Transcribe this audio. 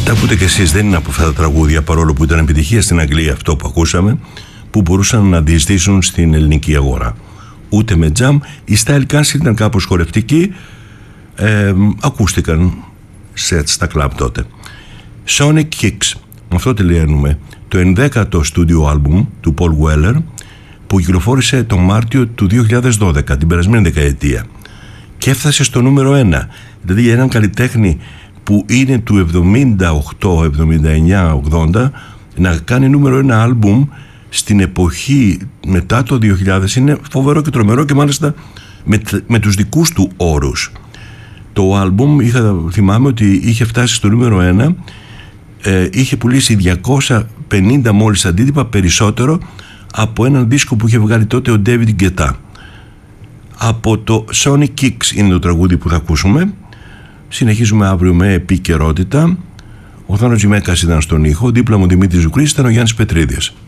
Τα ακούτε κι εσείς, δεν είναι από αυτά τα τραγούδια, παρόλο που ήταν επιτυχία στην Αγγλία αυτό που ακούσαμε, που μπορούσαν να διεισδύσουν στην ελληνική αγορά. Ούτε με τζαμ. Η Style Council ήταν κάπως χορευτική, ακούστηκαν σετ στα κλαμπ τότε. Sonic Kicks, με αυτό τελειώνουμε το 11ο στούντιο άλμπουμ του Paul Weller, που κυκλοφόρησε τον Μάρτιο του 2012, την περασμένη δεκαετία, και έφτασε στο νούμερο 1. Δηλαδή για έναν καλλιτέχνη που είναι του 78, 79, 80, να κάνει νούμερο 1 άλμπουμ στην εποχή μετά το 2000 είναι φοβερό και τρομερό, και μάλιστα με τους δικούς του όρους. Το άλμπουμ θυμάμαι ότι είχε φτάσει στο νούμερο 1, είχε πουλήσει 250 μόλις αντίτυπα περισσότερο από έναν δίσκο που είχε βγάλει τότε ο David Guetta. Από το Sonic Kicks είναι το τραγούδι που θα ακούσουμε. Συνεχίζουμε αύριο με επικαιρότητα. Ο Θάνος Τζιμέκας ήταν στον ήχο, δίπλα μου Δημήτρης Ζουκρής, ήταν ο Γιάννης Πετρίδης.